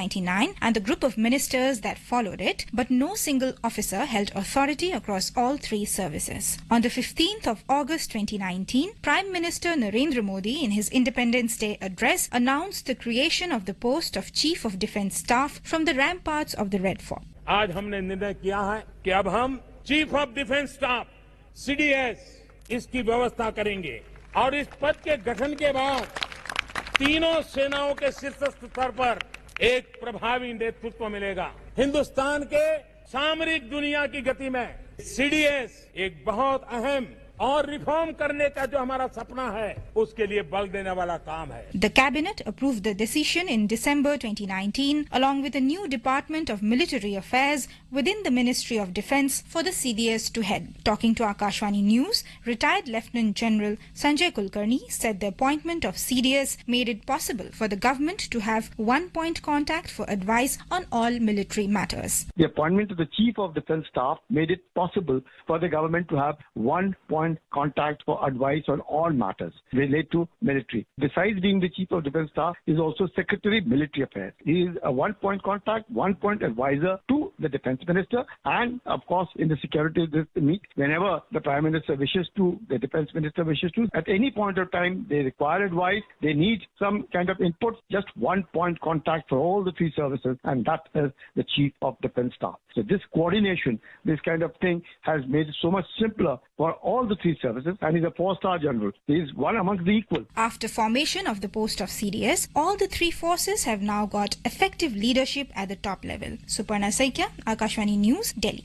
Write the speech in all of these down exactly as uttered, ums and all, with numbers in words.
ninety-nine and the group of ministers that followed it, but no single officer held authority across all three services. On the fifteenth of August twenty nineteen, Prime Minister Narendra Modi, in his Independence Day address, announced the creation of the post of Chief of Defence Staff from the ramparts of the Red Fort. आज हमने निर्णय किया है कि अब हम chief of defence staff C D S इसकी व्यवस्था करेंगे और इस पद के गठन के बाद तीनों सेनाओं के शीर्षस्थ स्तर पर एक प्रभावी नेतृत्व मिलेगा। हिंदुस्तान के सामरिक दुनिया की गति में सी डी एस एक बहुत अहम और रिफॉर्म करने का जो हमारा सपना है उसके लिए बल देने वाला काम है। The cabinet approved the decision in December twenty nineteen along with a new Department of Military Affairs within the Ministry of Defence for the C D S to head. Talking to Akashvani News, retired Lieutenant General Sanjay Kulkarni said the appointment of C D S made it possible for the government to have one-point contact for advice on all military matters. The appointment of the Chief of Defence Staff made it possible for the government to have one-point contact for advice on all matters related to military. Besides being the Chief of Defence Staff, he is also Secretary Military Affairs. He is a one-point contact, one-point advisor to the Defence Minister, and of course in the security meet, whenever the Prime Minister wishes to, the Defence Minister wishes to, at any point of time they require advice, they need some kind of input, just one-point contact for all the three services, and that is the Chief of Defence Staff. So this coordination, this kind of thing has made it so much simpler for all the three services, and he's a four-star general. He is one amongst the equal. After formation of the post of C D S, all the three forces have now got effective leadership at the top level. Suparna Saikya, Akashvani News, Delhi.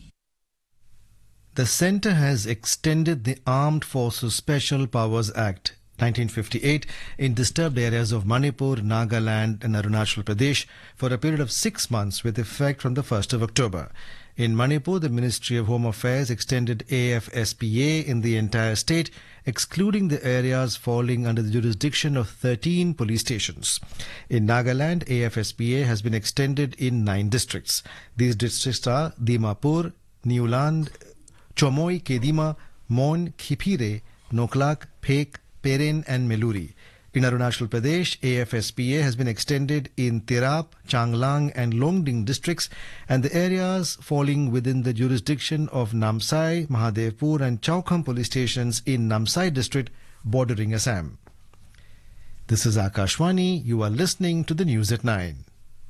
The centre has extended the Armed Forces Special Powers Act nineteen fifty-eight in disturbed areas of Manipur, Nagaland and Arunachal Pradesh for a period of six months with effect from the first of October. In Manipur, the Ministry of Home Affairs extended A F S P A in the entire state, excluding the areas falling under the jurisdiction of thirteen police stations. In Nagaland, A F S P A has been extended in nine districts. These districts are Dimapur, Newland, Chomoi, Kedima, Mon, Khipire, Noklak, Phek, Peren and Meluri. In Arunachal Pradesh, A F S P A has been extended in Tirap, Changlang and Longding districts, and the areas falling within the jurisdiction of Namsai, Mahadevpur and Chaukham police stations in Namsai district bordering Assam. This is Akashvani. You are listening to the news at nine.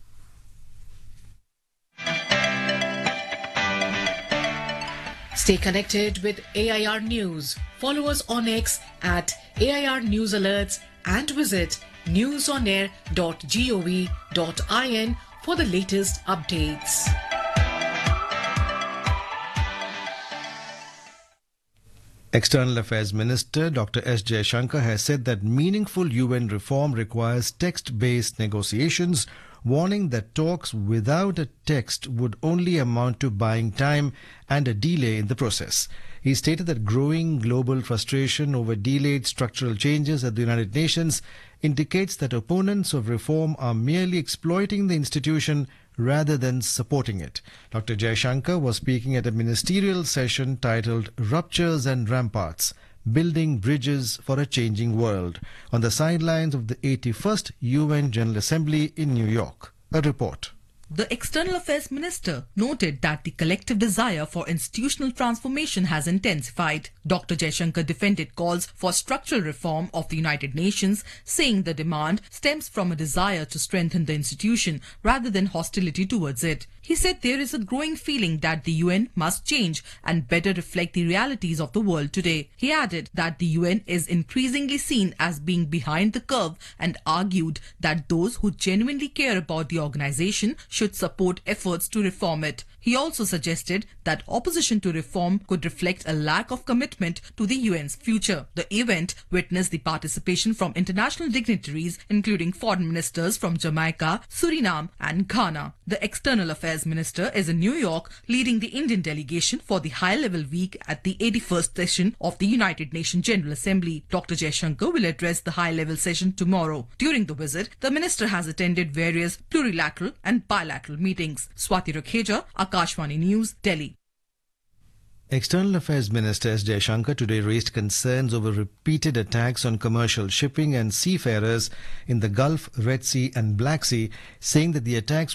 Stay connected with A I R News. Follow us on X at A I R News Alerts and visit newsonair dot gov dot in for the latest updates. External Affairs Minister Doctor S Jaishankar has said that meaningful U N reform requires text-based negotiations, warning that talks without a text would only amount to buying time and a delay in the process. He stated that growing global frustration over delayed structural changes at the United Nations indicates that opponents of reform are merely exploiting the institution rather than supporting it. Doctor Jaishankar was speaking at a ministerial session titled Ruptures and Ramparts, Building Bridges for a Changing World, on the sidelines of the eighty-first U N General Assembly in New York. A report. The External Affairs Minister noted that the collective desire for institutional transformation has intensified. Doctor Jaishankar defended calls for structural reform of the United Nations, saying the demand stems from a desire to strengthen the institution rather than hostility towards it. He said there is a growing feeling that the U N must change and better reflect the realities of the world today. He added that the U N is increasingly seen as being behind the curve and argued that those who genuinely care about the organization should support efforts to reform it. He also suggested that opposition to reform could reflect a lack of commitment to the U N's future. The event witnessed the participation from international dignitaries, including foreign ministers from Jamaica, Suriname and Ghana. The External Affairs Minister is in New York leading the Indian delegation for the high-level week at the eighty-first session of the United Nations General Assembly. Doctor Jaishankar will address the high-level session tomorrow. During the visit, the minister has attended various plurilateral and bilateral meetings. Swati Rakheja, Akashvani News, Delhi. External Affairs Minister S. Jaishankar today raised concerns over repeated attacks on commercial shipping and seafarers in the Gulf, Red Sea and Black Sea, saying that the attacks